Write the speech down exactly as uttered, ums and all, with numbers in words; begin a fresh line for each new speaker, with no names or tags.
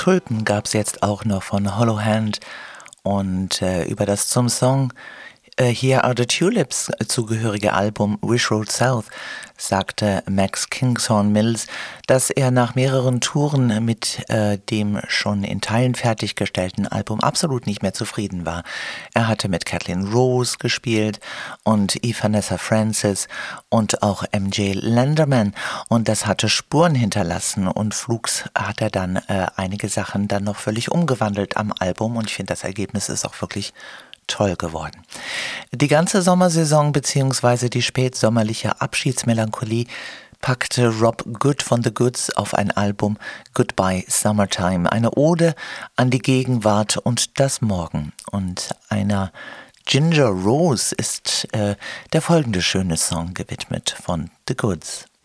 Tulpen gab's jetzt auch noch von Hollow Hand und äh, über das zum Song äh, Here Are the Tulips zugehörige Album Wish Road South sagte Max Kingshorn Mills, dass er nach mehreren Touren mit äh, dem schon in Teilen fertiggestellten Album absolut nicht mehr zufrieden war. Er hatte mit Kathleen Rose gespielt und Vanessa Francis und auch M J Lenderman und das hatte Spuren hinterlassen und flugs hat er dann äh, einige Sachen dann noch völlig umgewandelt am Album und ich finde, das Ergebnis ist auch wirklich toll geworden. Die ganze Sommersaison bzw. die spätsommerliche Abschiedsmelancholie packte Rob Good von The Goods auf ein Album Goodbye Summertime, eine Ode an die Gegenwart und das Morgen. Und einer Ginger Rose ist äh, der folgende schöne Song gewidmet von The Goods.